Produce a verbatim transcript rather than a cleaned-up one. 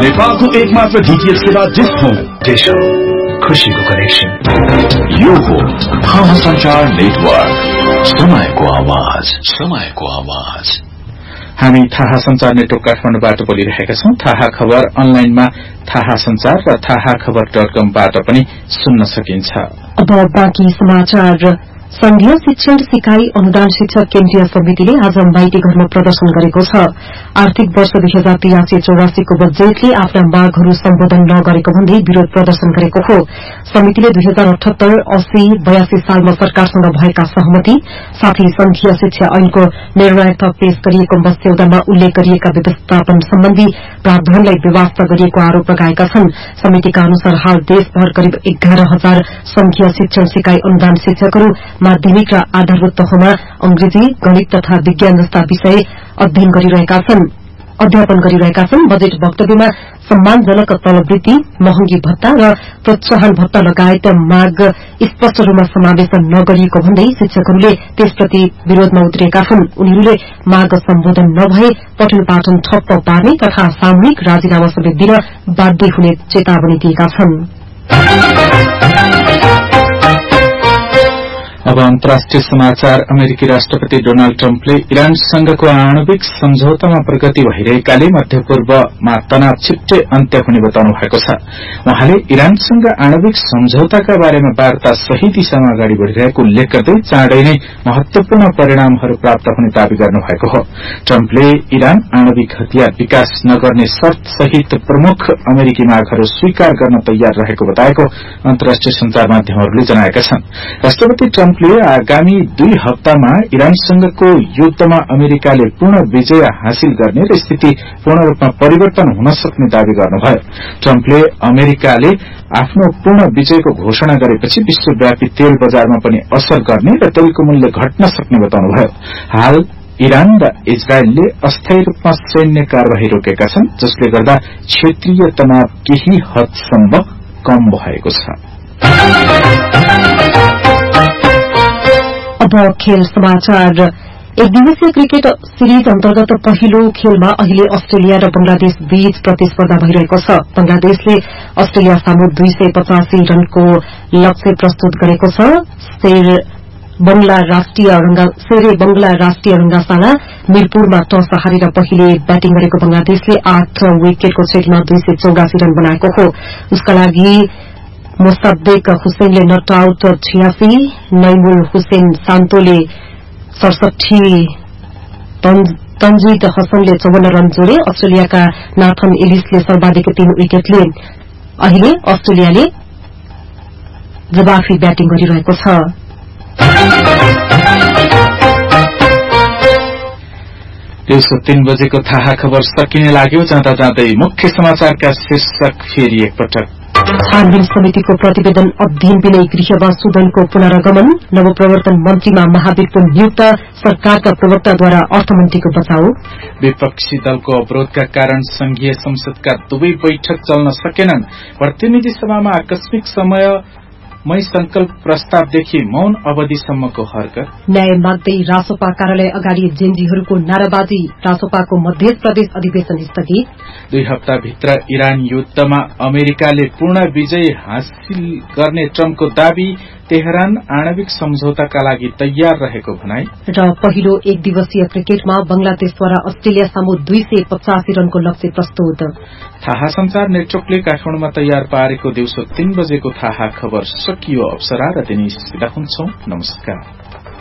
नेपालको एकमात्र डीटीएच सेवा डिश होम। डिश होम, खुशीको कनेक्सन। यो हो थाहा संचार नेटवर्क, समयको आवाज, समयको आवाज। हामी थाहा संचार नेटवर्क काठमाडौँबाट बोलिरहेका छौं। थाहा खबर अनलाइनमा थाहा संचार र थाहा खबर डट कमबाट पनि सुन्न सकिन्छ। अब बाँकी समाचार। संघीय शिक्षण सिकाई अनुदान शिक्षक केन्द्रीय समितिले आज माइती घरमा प्रदर्शन गरेको छ। आर्थिक वर्ष दुई हजार त्रियासी चौरासीको बजेटले आफ्ना मागहरू सम्बोधन नगरेको भन्दै विरोध प्रदर्शन गरेको हो। समितिले दुई हजार अठहत्तर अस्सी बयासी सालमा सरकारसँग भएका सहमति साथै संघीय शिक्षा ऐनको निर्णायक पेश गरिएको मस्यौदामा उल्लेख गरिएका व्यवस्थापन सम्बन्धी प्रावधानलाई बेवास्ता गरिएको आरोप लगाएका छन्। समितिका अनुसार हाल देशभर करिब एघार हजार संघीय शिक्षण सिकाई अनुदान शिक्षकहरू माध्यमिक र आधारभूत तहमा अंग्रेजी, गणित तथा विज्ञान जस्ता विषय अध्ययन गरिरहेका छन् अध्यापन गरिरहेका छन्। बजेट वक्तव्यमा सम्मानजनक तलवृद्धि, महँगी भत्ता र प्रोत्साहन भत्ता लगायत माग स्पष्ट रूपमा समावेश नगरिएको भन्दै शिक्षकहरूले त्यसप्रति विरोधमा उत्रिएका छन्। उनीहरूले माग सम्बोधन नभए पठन पाठन ठप्प पार्ने तथा सामूहिक राजीनामा समेत दिन बाध्य हुने चेतावनी दिएका छन्। अब अन्तर्राष्ट्रिय समाचार। अमेरिकी राष्ट्रपति डोनाल्ड ट्रम्पले इरानसँगको आणविक सम्झौतामा प्रगति भइरहेकाले मध्यपूर्वमा तनाव छिट्टै अन्त्य हुने बताउनु भएको छ। उहाँले इरानसँग आणविक सम्झौताका बारेमा वार्ता सही दिशामा अगाडि बढ़िरहेको उल्लेख गर्दै चाँडै नै महत्वपूर्ण परिणामहरू प्राप्त हुने दावी गर्नुभएको हो। ट्रम्पले इरान आणविक हतियार विकास नगर्ने शर्त सहित प्रमुख अमेरिकी मागहरू स्वीकार गर्न तयार रहेको बताएको अन्तर्राष्ट्रिय संचार माध्यमहरूले जनाएका छन्। राष्ट्रपति ट्रम्प आगामी दुई हप्तामा इरानसँगको युद्धमा अमेरिकाले पूर्ण विजय हासिल गर्ने र स्थिति पूर्ण रूपमा परिवर्तन हुन सक्ने दावी गर्नुभयो। ट्रम्पले अमेरिकाले आफ्नो पूर्ण विजयको घोषणा गरेपछि विश्वव्यापी तेल बजारमा पनि असर गर्ने र तेलको मूल्य घट्न सक्ने बताउनुभयो। हाल इरान र इजरायलले अस्थायी रूपमा सैन्य कार्यवाही रोकेका छन्, जसले गर्दा क्षेत्रीय तनाव केही हदसम्म कम भएको छ। अब खेल समाचार। एक दिवसीय क्रिकेट सिरिज अन्तर्गत पहिलो खेलमा अहिले अस्ट्रेलिया र बंगलादेश बीच प्रतिस्पर्धा भइरहेको छ। बंगलादेशले अस्ट्रेलिया सामु दुई सय पचासी रनको लक्ष्य प्रस्तुत गरेको छ। शेर बंगला राष्ट्रिय शेरे बंगला राष्ट्रिय रंगाशाला मिरपुरमा टस हारेर पहिले ब्याटिङ गरेको बंगलादेशले आठ विकेटको क्षतिमा दुई सय चौरासी रन बनाएको हो। उसका लागि मोसाद्देक हुसैनले नट आउट छियासी, नैमुल हुसैन सान्तोले सडसठी, तन्जिद हसनले चौवन्न रन जोडे। अस्ट्रेलियाका नाथन एलिसले सर्वाधिक तीन विकेट लिए। अहिले अस्ट्रेलियाले जवाफी ब्याटिङ गरिरहेको छ। दिउँसो तीन बजेको थाहा खबर सकिने लाग्यो। जाँदा जाँदै मुख्य समाचारका शीर्षक फेरि एकपटक। छानबिन समितिको प्रतिवेदन अध्ययन विनय गृह सुदनको पुनरागमन। नवप्रवर्तन मन्त्रीमा महावीरको नियुक्त। सरकारका प्रवक्ताद्वारा अर्थमन्त्रीको बचाउ। विपक्षी दलको अवरोधका कारण संघीय संसदका दुवै बैठक चल्न सकेनन्। प्रतिनिधि सभामा आकस्मिक समय मै संकल्प प्रस्तावदेखि मौन अवधिसम्मको हरकत। न्याय माग्दै रासोपा कार्यालय अगाडि जेनजीहरूको नाराबाजी। रासोपाको मध्य प्रदेश अधिवेशन स्थगित। दुई हप्ताभित्र इरान युद्धमा अमेरिकाले पूर्ण विजय हासिल गर्ने ट्रम्पको दावी। तेहरान आणविक सम्झौताका लागि तयार रहेको भनाई। र पहिलो एक दिवसीय क्रिकेटमा बंगलादेशद्वारा अस्ट्रेलिया सामु दुई सय पचासी रनको लक्ष्य प्रस्तुत। थाहा संचार नेटवर्कले काठमाडौँमा तयार पारेको दिउँसो तीन बजेको थाहा खबर सकियो। अप्सरा र दिनेश बिदा हुन्छौं। नमस्कार।